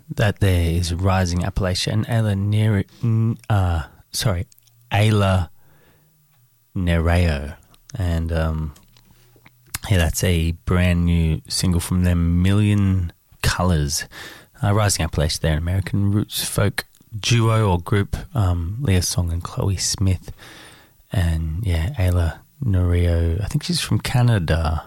That there is Rising Appalachia and Ayla Nereo. And yeah, that's a brand new single from them, Million Colours. Rising Appalachia, they're an American roots folk duo or group, Leah Song and Chloe Smith. And yeah, Ayla Nereo, I think she's from Canada.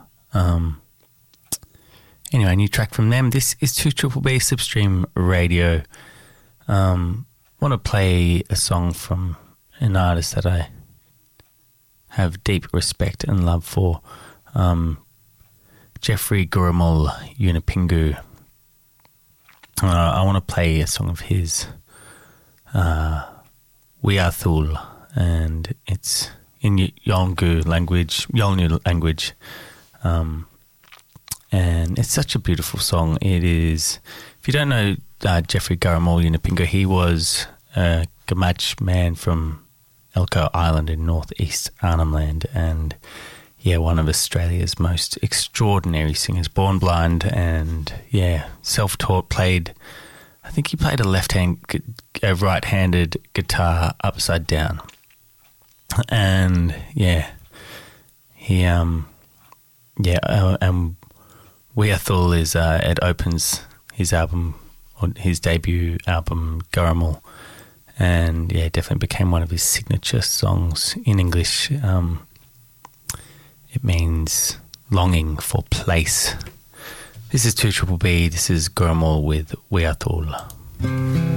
Anyway, a new track from them. This is 2BBB Slipstream Radio. Want to play a song from an artist that I have deep respect and love for, Jeffrey Gurrumul Yunupingu. I want to play a song of his, Weathul, and it's in Yolngu language, and it's such a beautiful song. It is. If you don't know Jeffrey Gurrumul Yunupingu, he was a Gamach man from Elcho Island in northeast Arnhem Land, and yeah, one of Australia's most extraordinary singers. Born blind and yeah, self-taught. I think he played a right-handed guitar upside down, and yeah, he and Weathul is it opens his album, or his debut album, Gurrumul, and yeah, it definitely became one of his signature songs in English. It means longing for place. This is 2BBB. This is Gurrumul with Weathul.